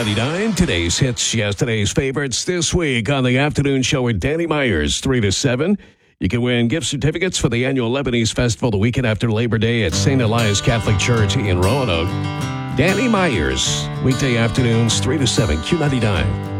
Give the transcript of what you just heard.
Q99, today's hits, yesterday's favorites. This week on the afternoon show with Danny Myers, 3 to 7. You can win gift certificates for the annual Lebanese Festival the weekend after Labor Day at St. Elias Catholic Church in Roanoke. Danny Myers, weekday afternoons, 3 to 7, Q99.